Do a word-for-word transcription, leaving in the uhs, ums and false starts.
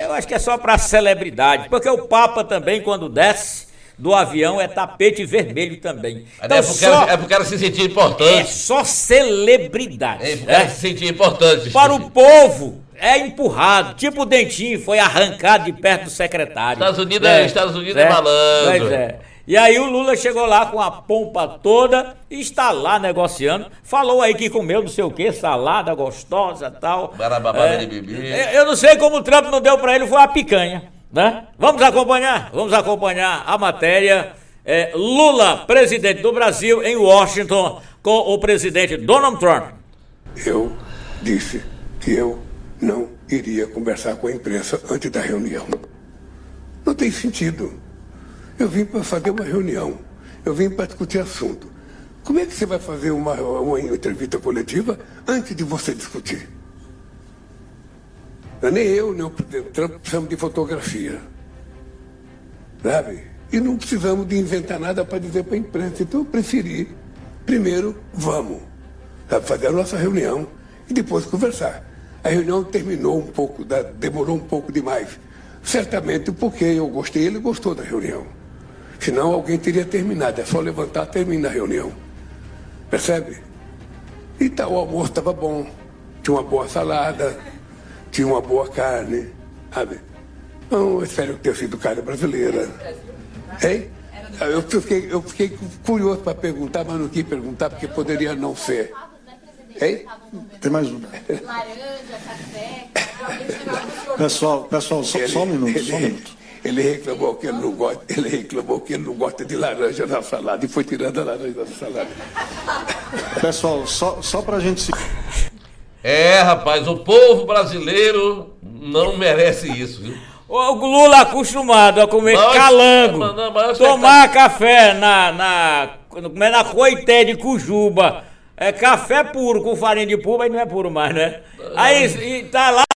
eu acho que é só para celebridade, porque o Papa também, quando desce do avião, é tapete vermelho também. Então, é, porque só, ela, é porque ela se sentia importante. É só celebridade. É porque é. ela se sentia importante. Para o povo, é empurrado. Tipo o Dentinho, foi arrancado de perto do secretário. Estados Unidos é, é, Estados Unidos é, é malandro. Pois é. E aí o Lula chegou lá com a pompa toda e está lá negociando. Falou aí que comeu não sei o que, salada gostosa e tal. É, eu não sei como o Trump não deu para ele, foi a picanha. Né? Vamos acompanhar, vamos acompanhar a matéria. É, Lula, presidente do Brasil, em Washington, com o presidente Donald Trump. Eu disse que eu não iria conversar com a imprensa antes da reunião. Não tem sentido. Eu vim para fazer uma reunião, eu vim para discutir assunto. Como é que você vai fazer uma, uma entrevista coletiva antes de você discutir? Nem eu, nem o presidente Trump precisamos de fotografia. Sabe? E não precisamos de inventar nada para dizer para a imprensa. Então eu preferi, primeiro, vamos sabe, fazer a nossa reunião e depois conversar. A reunião terminou um pouco, demorou um pouco demais. Certamente porque eu gostei e ele gostou da reunião. Senão alguém teria terminado. É só levantar e terminar a reunião. Percebe? Então o almoço estava bom. Tinha uma boa salada. Tinha uma boa carne, sabe? Não, espero ter sido carne brasileira. Hein? Eu fiquei, eu fiquei curioso para perguntar, mas não quis perguntar porque poderia não ser. Hein? Tem mais um. Laranja, café. Pessoal, pessoal, só, ele, só um minuto, ele, só um minuto. Ele reclamou que ele não gosta, ele reclamou que ele não gosta de laranja na salada e foi tirando a laranja da salada. Pessoal, só, só pra gente se... É, rapaz, o povo brasileiro não merece isso, viu? O Lula acostumado a comer mas, calango, mas, não, mas tomar café na, na, comer na coité de Cujuba, é café puro com farinha de pulpa, aí não é puro mais, né? Aí e tá lá